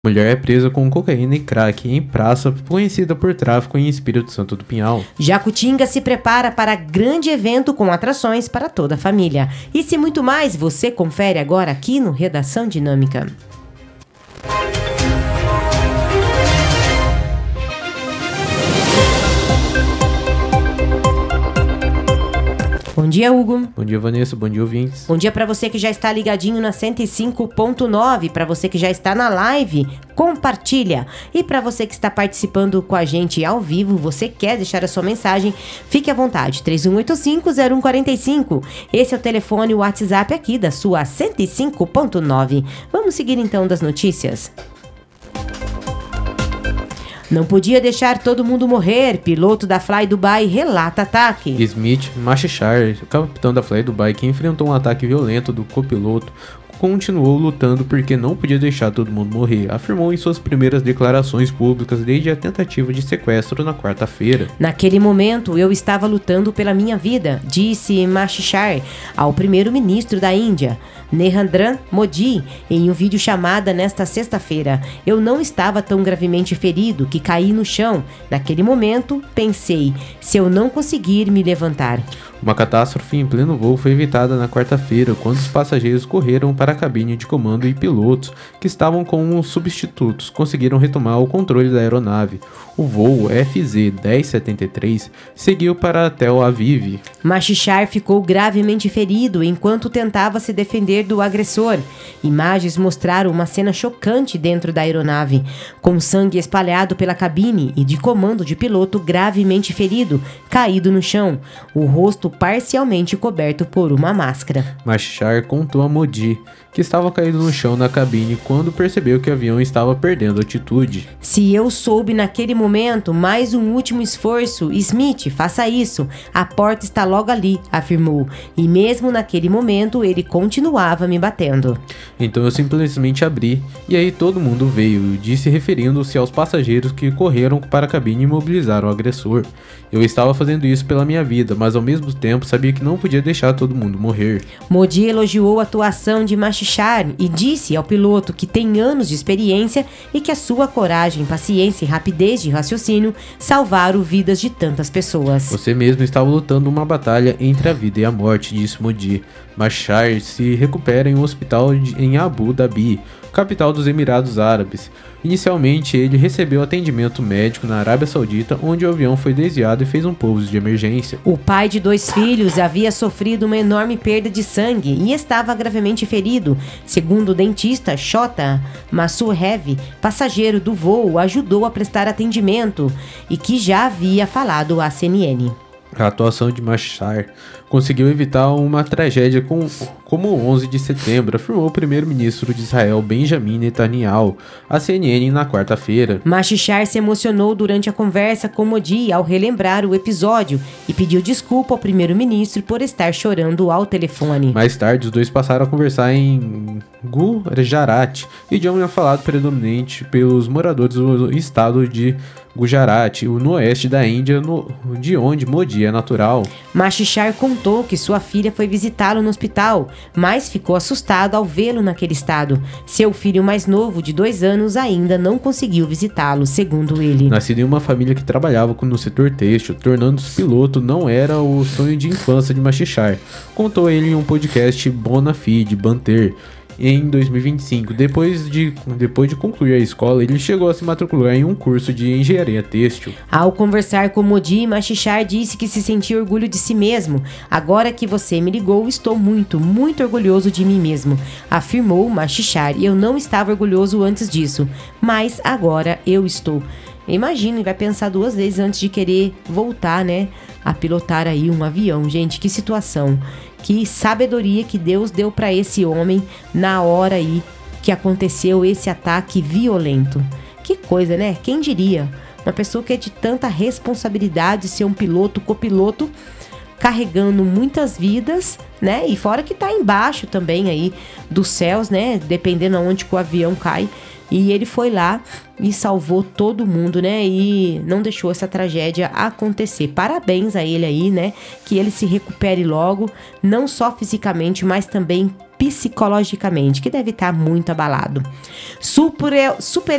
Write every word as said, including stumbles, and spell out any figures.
Mulher é presa com cocaína e crack em praça conhecida por tráfico em Espírito Santo do Pinhal. Jacutinga se prepara para grande evento com atrações para toda a família. Isso e muito mais você confere agora aqui no Redação Dinâmica. Bom dia, Hugo. Bom dia, Vanessa. Bom dia, ouvintes. Bom dia para você que já está ligadinho na cento e cinco ponto nove, para você que já está na live, compartilha. E para você que está participando com a gente ao vivo, você quer deixar a sua mensagem, fique à vontade, três um oito cinco, zero um quatro cinco. Esse é o telefone, o WhatsApp aqui da sua cento e cinco ponto nove. Vamos seguir então das notícias. Não podia deixar todo mundo morrer. Piloto da Fly Dubai relata ataque. Smith Machishar, capitão da Fly Dubai, que enfrentou um ataque violento do copiloto, continuou lutando porque não podia deixar todo mundo morrer, afirmou em suas primeiras declarações públicas desde a tentativa de sequestro na quarta-feira. Naquele momento, eu estava lutando pela minha vida, disse Machishar ao primeiro-ministro da Índia, Narendra Modi, em um vídeo chamada nesta sexta-feira. Eu não estava tão gravemente ferido que caí no chão. Naquele momento, pensei, se eu não conseguir me levantar. Uma catástrofe em pleno voo foi evitada na quarta-feira, quando os passageiros correram para a cabine de comando e pilotos, que estavam com os substitutos, conseguiram retomar o controle da aeronave. O voo F Z dez setenta e três seguiu para Tel Aviv. Machishar ficou gravemente ferido enquanto tentava se defender do agressor. Imagens mostraram uma cena chocante dentro da aeronave, com sangue espalhado pela cabine e de comando de piloto gravemente ferido, caído no chão, o rosto parcialmente coberto por uma máscara. Machishar contou a Modi, que estava caído no chão na cabine quando percebeu que o avião estava perdendo altitude. Se eu soube naquele momento, mais um último esforço, Smith, faça isso. A porta está logo ali, afirmou. E mesmo naquele momento, ele continuava me batendo. Então eu simplesmente abri, e aí todo mundo veio, disse referindo-se aos passageiros que correram para a cabine e imobilizaram o agressor. Eu estava fazendo isso pela minha vida, mas ao mesmo tempo sabia que não podia deixar todo mundo morrer. Modi elogiou a atuação de Machishar e disse ao piloto que tem anos de experiência e que a sua coragem, paciência e rapidez de raciocínio salvaram vidas de tantas pessoas. Você mesmo estava lutando uma batalha entre a vida e a morte, disse Modi. Machishar se recupera em um hospital em Abu Dhabi, capital dos Emirados Árabes. Inicialmente, ele recebeu atendimento médico na Arábia Saudita, onde o avião foi desviado e fez um pouso de emergência. O pai de dois filhos havia sofrido uma enorme perda de sangue e estava gravemente ferido. Segundo o dentista Shota Masurev, passageiro do voo, ajudou a prestar atendimento e que já havia falado à C N N. A atuação de Machishar conseguiu evitar uma tragédia com, como o onze de setembro, afirmou o primeiro-ministro de Israel, Benjamin Netanyahu, à C N N na quarta-feira. Machishar se emocionou durante a conversa com Modi ao relembrar o episódio e pediu desculpa ao primeiro-ministro por estar chorando ao telefone. Mais tarde, os dois passaram a conversar em Gujarat, idioma falado predominante pelos moradores do estado de Gujarat, no oeste da Índia, no, de onde Modi é natural. Machishar contou que sua filha foi visitá-lo no hospital, mas ficou assustado ao vê-lo naquele estado. Seu filho mais novo, de dois anos, ainda não conseguiu visitá-lo, segundo ele. Nascido em uma família que trabalhava no setor têxtil, tornando-se piloto não era o sonho de infância de Machishar, contou ele em um podcast Bona Fide Banter. Em dois mil e vinte e cinco, depois de, depois de concluir a escola, ele chegou a se matricular em um curso de engenharia têxtil. Ao conversar com Modi, Machishar disse que se sentia orgulho de si mesmo. Agora que você me ligou, estou muito, muito orgulhoso de mim mesmo, afirmou Machishar. Eu não estava orgulhoso antes disso, mas agora eu estou. Imagine, vai pensar duas vezes antes de querer voltar, né, a pilotar aí um avião. Gente, que situação, que sabedoria que Deus deu para esse homem na hora aí que aconteceu esse ataque violento. Que coisa, né? Quem diria? Uma pessoa que é de tanta responsabilidade, ser um piloto, copiloto, carregando muitas vidas, né? E fora que tá embaixo também aí dos céus, né? Dependendo aonde que o avião cai. E ele foi lá e salvou todo mundo, né? E não deixou essa tragédia acontecer. Parabéns a ele aí, né? Que ele se recupere logo, não só fisicamente, mas também psicologicamente, que deve estar muito abalado. Super, super